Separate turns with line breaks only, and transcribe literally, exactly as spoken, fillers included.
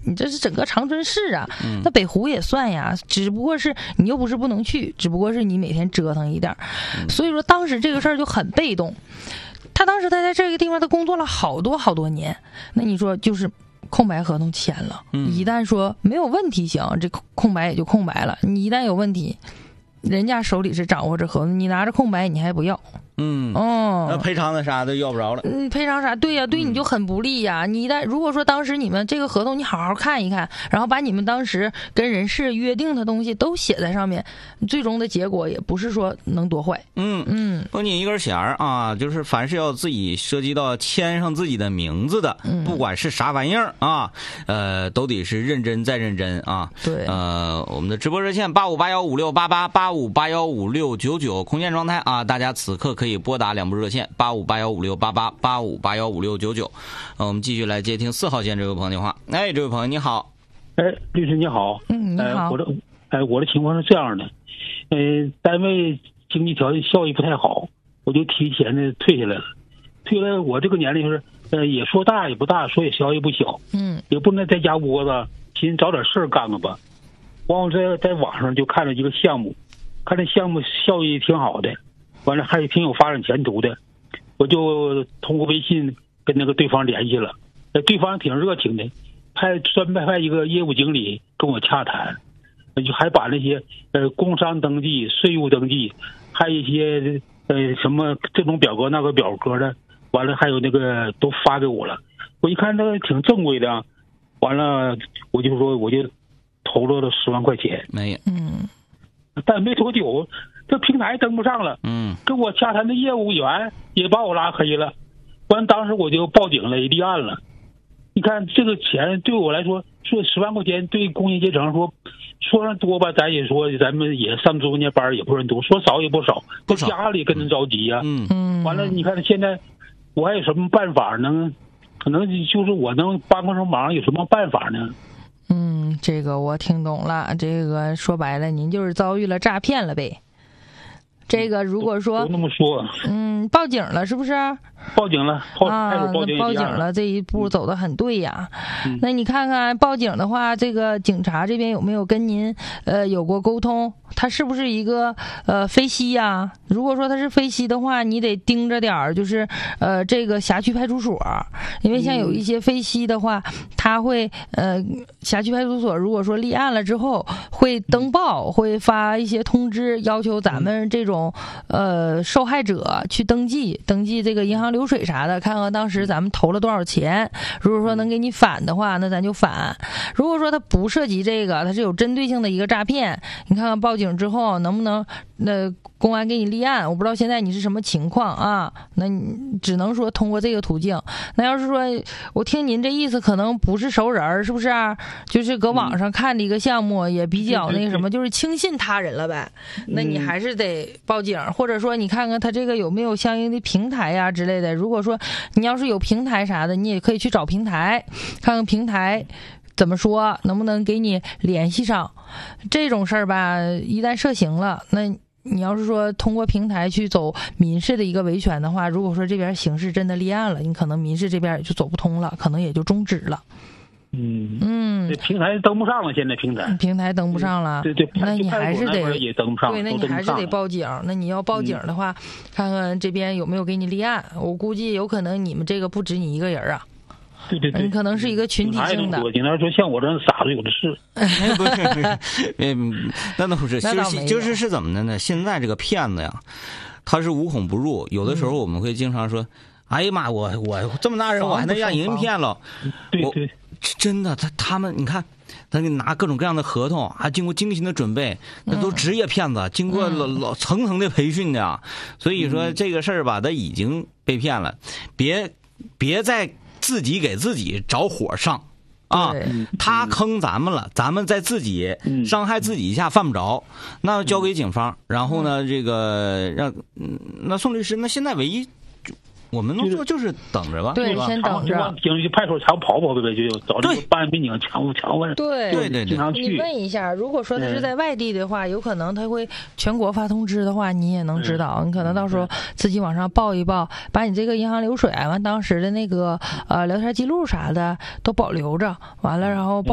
你这是整个长春市啊，嗯、那北湖也算呀，只不过是你又不是不能去，只不过是你每天折腾一点，嗯、所以说当时这个事儿就很被动。他当时他在这个地方他工作了好多好多年，那你说就是空白合同签了，嗯、一旦说没有问题行，这空白也就空白了。你一旦有问题，人家手里是掌握着合同，你拿着空白你还不要。
嗯
哦，
那赔偿的啥都要不着了。
嗯，赔偿啥？对呀、啊，对你就很不利呀、啊。嗯、你一旦如果说当时你们这个合同你好好看一看，然后把你们当时跟人事约定的东西都写在上面，最终的结果也不是说能多坏。
嗯嗯，绷紧一根弦儿啊，就是凡是要自己涉及到签上自己的名字的，嗯、不管是啥玩意儿啊，呃，都得是认真再认真啊。
对，
呃，我们的直播热线八五八幺五六八八八五八幺五六九九空间状态啊，大家此刻可以拨打两部热线八五八幺五六八八八五八幺五六九九。呃，我们继续来接听四号线这位朋友电话。哎，这位朋友你好。
哎，律师你好。
嗯，你好。
呃、我的哎，我的情况是这样的，呃，单位经济条件效益不太好，我就提前的退下来了。退下来，我这个年龄是呃，也说大也不大，说也小也不小。
嗯。
也不能在家窝着，寻思找点事儿干干吧。完我在在网上就看了一个项目，看这项目效益挺好的。完了还挺有发展前途的，我就通过微信跟那个对方联系了，对方挺热情的，派专派派一个业务经理跟我洽谈，就还把那些呃工商登记、税务登记，还有一些呃什么这种表格那个表格的，完了还有那个都发给我了。我一看这个挺正规的，完了我就说我就投入了十万块钱，
没有，
嗯，
但没多久。这平台登不上了，
嗯，
跟我洽谈的业务员也把我拉黑了，完当时我就报警了，也立案了。你看这个钱对我来说，说十万块钱对工薪阶层说，说上多吧，咱也说咱们也上中间班也不是多，说少也不少，
不少，
家里跟着着急呀、啊，
嗯
嗯，
完了你看现在我还有什么办法能，可能就是我能帮个什么忙，有什么办法呢？
嗯，这个我听懂了，这个说白了，您就是遭遇了诈骗了呗。这个如果说
都那么说，
嗯，报警了是不是？
报警了，报
啊，
报警
报警了，这一步走得很对呀。
嗯、
那你看看报警的话，这个警察这边有没有跟您呃有过沟通？他是不是一个呃飞西呀？如果说他是飞西的话，你得盯着点儿，就是呃这个辖区派出所，因为像有一些飞西的话，他会呃辖区派出所如果说立案了之后会登报，会发一些通知，要求咱们这种呃受害者去登记登记这个银行流水啥的，看看当时咱们投了多少钱。如果说能给你返的话，那咱就返。如果说他不涉及这个，他是有针对性的一个诈骗，你看看报警之后能不能那公安给你立案。我不知道现在你是什么情况啊，那你只能说通过这个途径。那要是说我听您这意思可能不是熟人，是不是、啊、就是搁网上看的一个项目，也比较那个什么，就是轻信他人了呗。那你还是得报警，或者说你看看他这个有没有相应的平台呀、啊、之类的。如果说你要是有平台啥的，你也可以去找平台，看看平台怎么说，能不能给你联系上。这种事儿吧，一旦涉刑了，那你要是说通过平台去走民事的一个维权的话，如果说这边刑事真的立案了，你可能民事这边也就走不通了，可能也就终止了。
嗯
嗯，
这平台登不上了，现在平台
平台登不上了，
对对，
那你还是得
也登不上，
对，那你还是得报警。那你要报警的话，嗯、看看这边有没有给你立案。我估计有可能你们这个不止你一个人啊。
对对对，
你可能是一个群体性的。
警察说像我这傻子有的是。
不是，嗯，那倒不是，就是就是是怎么的呢？现在这个骗子呀，他是无孔不入。有的时候我们会经常说：“嗯、哎呀妈，我我这么大人，我还能让人骗了？”
对对，
真的，他他们你看，他给你拿各种各样的合同，还经过精心的准备，那都职业骗子，嗯、经过老老层层的培训的呀。所以说这个事儿吧，他已经被骗了，别别再自己给自己找火上啊！他坑咱们了，咱们在自己伤害自己一下犯不着，那交给警方，然后呢，这个让那宋律师，那现在唯一我们能做就是等着吧，
对，先等着。
警去派出所常跑跑呗，就找这个办案民警常常问。
对
对对，
经常去。
你问一下，如果说他是在外地的话，有可能他会全国发通知的话，你也能知道。你可能到时候自己往上报一报，把你这个银行流水完当时的那个呃聊天记录啥的都保留着，完了然后报。